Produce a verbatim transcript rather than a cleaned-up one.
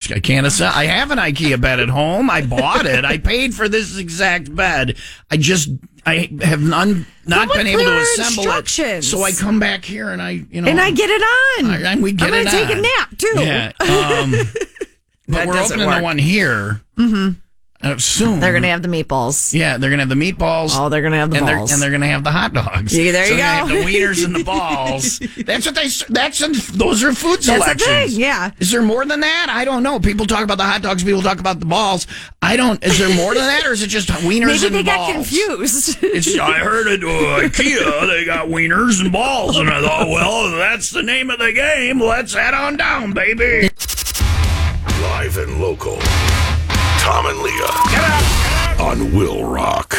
just, I can't assemble. I have an IKEA bed at home. I bought it. I paid for this exact bed. I just, I have none, not been able to assemble it. So I come back here and I, you know. And I get it on. I, and we get I'm it gonna on. take a nap, too. Yeah. Um, but That we're doesn't opening work. the one here. Mm-hmm. Uh, soon. They're going to have the meatballs. Yeah, they're going to have the meatballs. Oh, they're going to have the and balls. They're, and they're going to have the hot dogs. Yeah, there so you they're go. gonna have the wieners and the balls. That's what they, that's, those are food That's the selections. thing, yeah. Is there more than that? I don't know. People talk about the hot dogs. People talk about the balls. I don't, is there more than that? Or is it just wieners Maybe and they balls? got confused. It's, I heard at uh, IKEA they got wieners and balls. And I thought, well, that's the name of the game. Let's head on down, baby. Live and local. Tom and Leah on Will Rock.